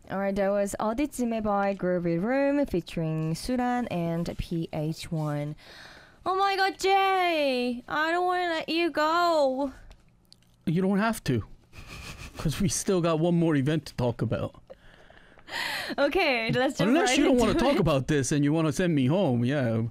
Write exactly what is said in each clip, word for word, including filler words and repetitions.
Alright, that was 어디쯤에 by Groovy Room featuring Sudan and P H one. Oh my god, Jay! I don't want to let you go! You don't have to. Because we still got one more event to talk about. Okay, let's jump Unless right you don't into want to talk it. about this and you want to send me home, yeah.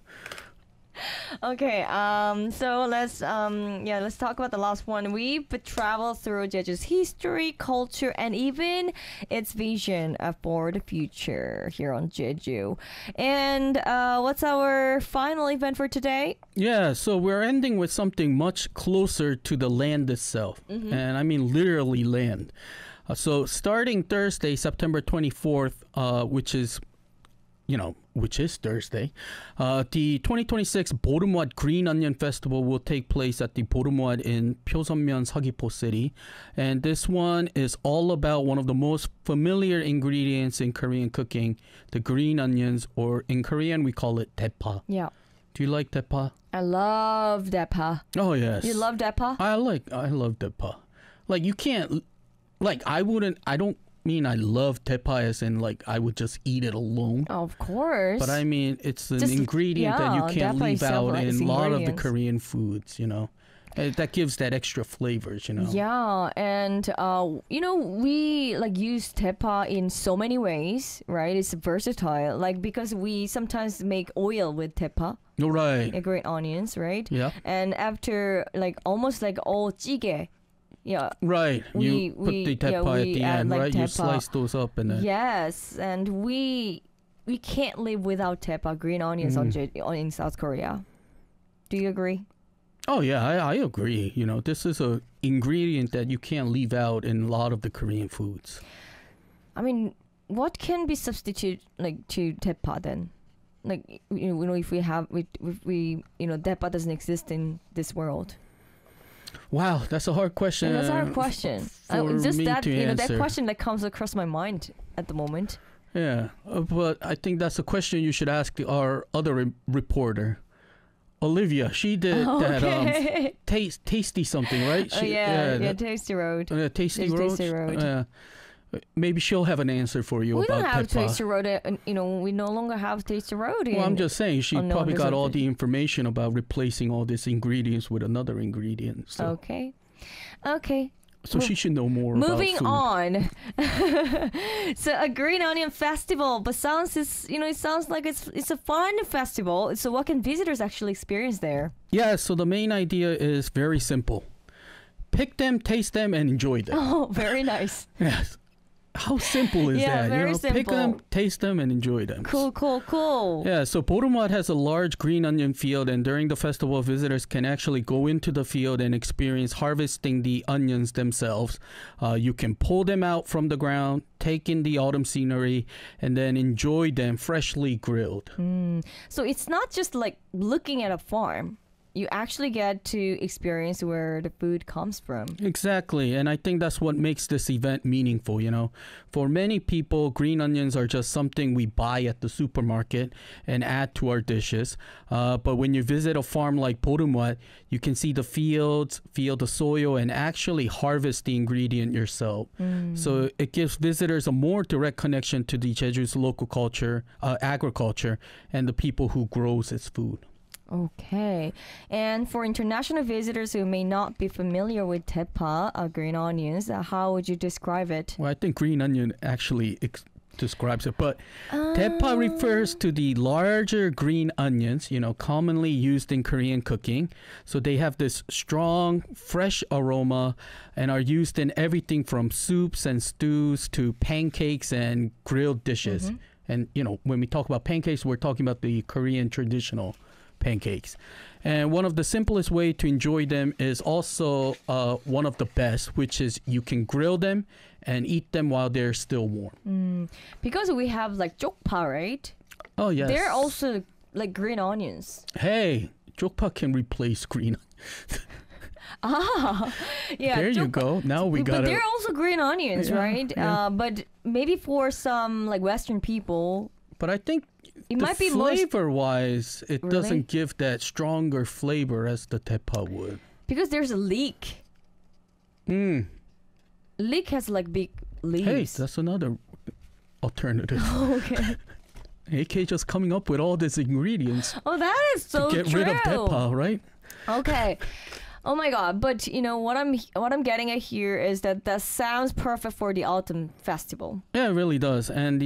Okay, um, so let's um, yeah, let's talk about the last one. We've traveled through Jeju's history, culture, and even its vision uh, for the future here on Jeju. And uh, what's our final event for today? Yeah, so we're ending with something much closer to the land itself. Mm-hmm. And I mean literally land. Uh, so starting Thursday, September twenty-fourth, uh, which is, you know, which is Thursday, uh, the twenty twenty-six Borumwat Green Onion Festival will take place at the Borumwat in Pyoseonmyeon, Seogwipo City. And this one is all about one of the most familiar ingredients in Korean cooking, the green onions, or in Korean we call it daepa. Yeah, Do you like daepa? I love daepa. Oh, yes. You love daepa? I like, I love daepa. Like, you can't, like, I wouldn't, I don't mean I love daepa as in, like, I would just eat it alone. Of course. But I mean, it's an Just- ingredient that you yeah, can't daepa leave itself, out like, in it's a lot of the ingredients. Korean foods, you know. Uh, that gives that extra flavors, you know. Yeah, and uh, you know, we like use tepa in so many ways, right? It's versatile, like because we sometimes make oil with tepa, You're right. uh, green onions, right? Yeah. And after like almost like all jjigae, yeah, Right. We- you put we- the yeah, tepa at we the add, end, like, right? You tepa. slice those up and then. yes, and we we can't live without tepa, green onions on, Mm. J- on in South Korea. Do you agree? Oh yeah, I, I agree. You know, this is a ingredient that you can't leave out in a lot of the Korean foods. I mean, what can be substitute like to tepa then? Like you know, if we have we if we you know tepa doesn't exist in this world. Wow, that's a hard question. And that's our question. for Uh, just me that to you know that answer. question that comes across my mind at the moment. Yeah, uh, but I think that's a question you should ask the, our other re- reporter, Olivia. She did that um, Okay. taste tasty something, right? oh She, yeah, yeah, that- Tasty Road. uh, tasty There's road. Tasty Road. Uh, maybe she'll have an answer for you We about don't have tepa. Tasty Road. Uh, you know, we no longer have Tasty Road. Well, I'm in- just saying she Oh, no, probably there's got a- all the information about replacing all these ingredients with another ingredient. So, Okay. Okay. so she should know more Moving about food. on. So a green onion festival, but sounds is you know it sounds like it's it's a fun festival. So what can visitors actually experience there? Yeah, so the main idea is very simple. Pick them, taste them, and enjoy them. Oh, very nice. Yes. How simple is Yeah, that? very you know, pick them, simple. taste them, and enjoy them. Cool, cool, cool. Yeah, so Borumwat has a large green onion field, and during the festival, visitors can actually go into the field and experience harvesting the onions themselves. Uh, you can pull them out from the ground, take in the autumn scenery, and then enjoy them freshly grilled. Mm. So it's not just like looking at a farm. You actually get to experience where the food comes from. Exactly, and I think that's what makes this event meaningful, you know. For many people, green onions are just something we buy at the supermarket and add to our dishes. Uh, but when you visit a farm like Borumwat, you can see the fields, feel the soil, and actually harvest the ingredient yourself. Mm. So it gives visitors a more direct connection to the Jeju's local culture, uh, agriculture, and the people who grows its food. Okay. And for international visitors who may not be familiar with tepa, uh, green onions, uh, how would you describe it? Well, I think green onion actually ex- describes it, but tepa Uh, refers to the larger green onions, you know, commonly used in Korean cooking. So they have this strong, fresh aroma and are used in everything from soups and stews to pancakes and grilled dishes. Mhm. And, you know, when we talk about pancakes, we're talking about the Korean traditional pancakes. And one of the simplest way to enjoy them is also uh, one of the best, which is you can grill them and eat them while they're still warm. Mm, because we have like jokpa, right? Oh, yes. They're also like green onions. Hey, jokpa can replace green. Ah, yeah. there you jokpa- go. Now we but got they're it. also green onions, Yeah, right? yeah. Uh, but maybe for some like Western people, But I think it the might be more flavor-wise, it Really? doesn't give that stronger flavor as the tepa would. because there's a leek. Mm. Leek has like big leaves. Hey, that's another alternative. Okay. A K just coming up with all these ingredients Oh, that is so to get true. rid of Depa, right? Okay. Oh my god, but you know what I'm what I'm getting at here is that that sounds perfect for the autumn festival. Yeah, it really does. And the